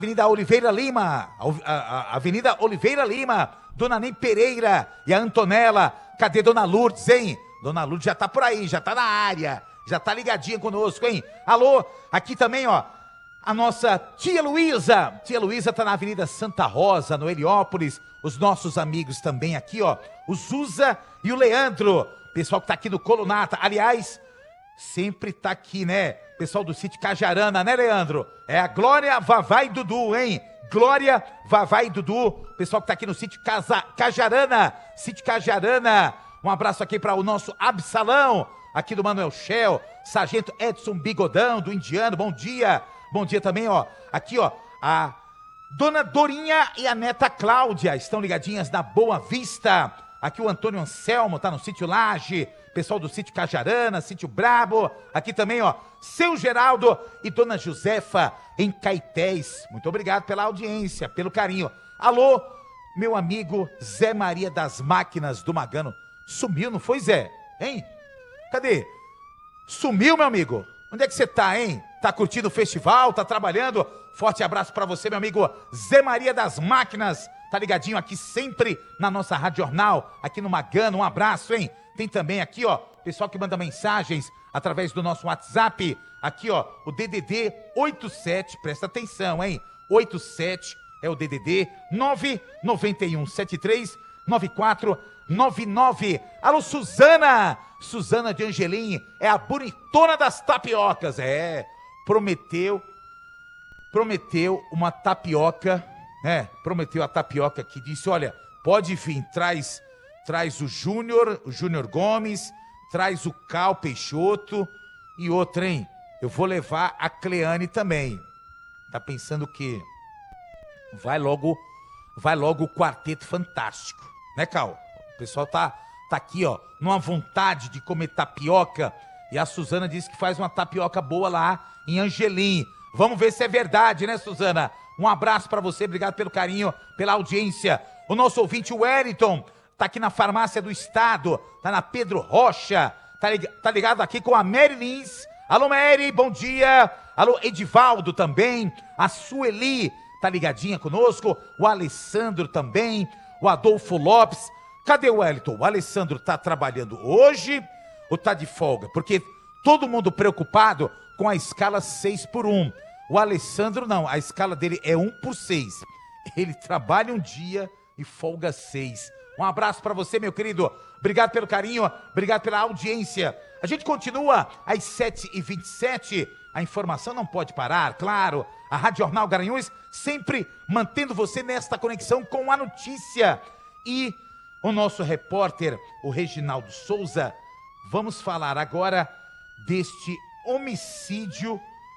Avenida Oliveira Lima, Avenida Oliveira Lima, Dona Nem Pereira e a Antonella. Cadê Dona Lourdes, hein? Dona Lourdes já tá por aí, já tá na área, já tá ligadinha conosco, hein? Alô, aqui também, ó, a nossa tia Luísa. Tia Luísa tá na Avenida Santa Rosa, no Heliópolis. Os nossos amigos também aqui, ó, o Zuza e o Leandro. Pessoal que tá aqui no Colunata, aliás, sempre tá aqui, né? Pessoal do sítio Cajarana, né, Leandro? É a Glória, Vavá e Dudu, hein? Glória, Vavá e Dudu. Pessoal que tá aqui no sítio Cajarana. Sítio Cajarana. Um abraço aqui para o nosso Absalão, aqui do Manuel Shell. Sargento Edson Bigodão, do Indiano. Bom dia. Bom dia também, ó. Aqui, ó, a Dona Dorinha e a neta Cláudia estão ligadinhas na Boa Vista. Aqui o Antônio Anselmo tá no sítio Laje. Pessoal do sítio Cajarana, sítio Brabo. Aqui também, ó, seu Geraldo e Dona Josefa em Caetés. Muito obrigado pela audiência, pelo carinho. Alô, meu amigo Zé Maria das Máquinas do Magano. Sumiu, não foi, Zé? Hein? Cadê? Sumiu, meu amigo? Onde é que você tá, hein? Tá curtindo o festival? Tá trabalhando? Forte abraço pra você, meu amigo Zé Maria das Máquinas. Tá ligadinho aqui sempre na nossa Rádio Jornal, aqui no Magano. Um abraço, hein? Tem também aqui, ó, pessoal que manda mensagens através do nosso WhatsApp. Aqui, ó, o DDD 87, presta atenção, hein? 87 é o DDD 991739499. Alô, Suzana! Suzana de Angelim é a bonitona das tapiocas. É, prometeu uma tapioca, né? Prometeu a tapioca que disse, olha, pode vir, traz o Júnior Gomes, traz o Cal Peixoto e outra, hein? Eu vou levar a Cleane também. Tá pensando o quê? Vai logo o Quarteto Fantástico, né, Cal? O pessoal tá aqui, ó, numa vontade de comer tapioca, e a Suzana disse que faz uma tapioca boa lá em Angelim. Vamos ver se é verdade, né, Suzana? Um abraço pra você, obrigado pelo carinho, pela audiência. O nosso ouvinte, o Wellington, tá aqui na Farmácia do Estado, tá na Pedro Rocha, tá ligado aqui com a Mary Lins. Alô, Mary, bom dia. Alô, Edivaldo também, a Sueli tá ligadinha conosco, o Alessandro também, o Adolfo Lopes. Cadê o Wellington? O Alessandro tá trabalhando hoje ou tá de folga? Porque todo mundo preocupado com a escala 6x1. O Alessandro não, a escala dele é 1x6. Ele trabalha um dia e folga 6. Um abraço pra você, meu querido. Obrigado pelo carinho, obrigado pela audiência. A gente continua às 7h27. A informação não pode parar, claro. A Rádio Jornal Garanhuns sempre mantendo você nesta conexão com a notícia. E o nosso repórter, o Reginaldo Souza, vamos falar agora deste homicídio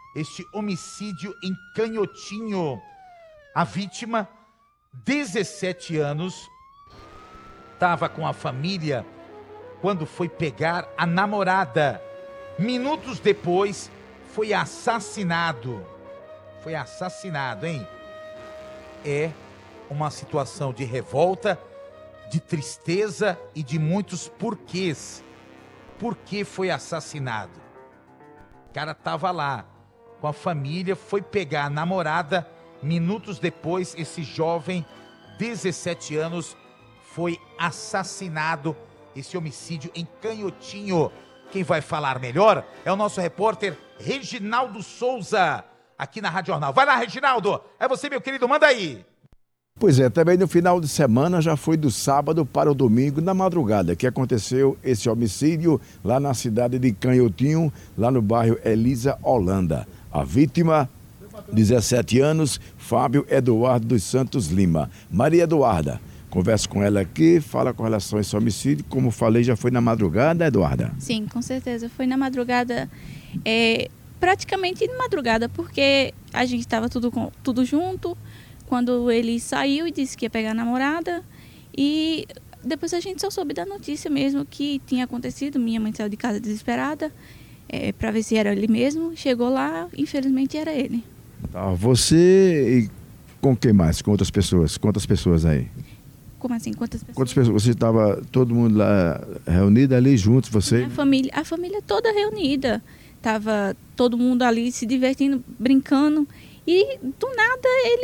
em Canhotinho. A vítima, 17 anos, estava com a família quando foi pegar a namorada. Minutos depois, foi assassinado. Foi assassinado, hein? É uma situação de revolta, de tristeza e de muitos porquês. Por que foi assassinado? O cara estava lá com a família, foi pegar a namorada. Minutos depois, esse jovem, 17 anos, foi assassinado. Esse homicídio em Canhotinho. Quem vai falar melhor é o nosso repórter Reginaldo Souza, aqui na Rádio Jornal. Vai lá, Reginaldo. É você, meu querido, manda aí. Pois é, também no final de semana, já foi do sábado para o domingo, na madrugada, que aconteceu esse homicídio lá na cidade de Canhotinho, lá no bairro Elisa Holanda. A vítima, 17 anos, Fábio Eduardo dos Santos Lima. Maria Eduarda, converso com ela aqui, fala com relação a esse homicídio. Como falei, já foi na madrugada, Eduarda? Sim, com certeza. Foi na madrugada, praticamente de madrugada, porque a gente estava tudo junto. Quando ele saiu e disse que ia pegar a namorada, e depois a gente só soube da notícia mesmo que tinha acontecido. Minha mãe saiu de casa desesperada para ver se era ele mesmo. Chegou lá, infelizmente era ele. Tá, você e com quem mais? Com outras pessoas? Quantas pessoas aí? Como assim? Quantas pessoas? Quantas pessoas? Você estava todo mundo lá reunido ali juntos, você? A família toda reunida. Estava todo mundo ali se divertindo, brincando. E do nada ele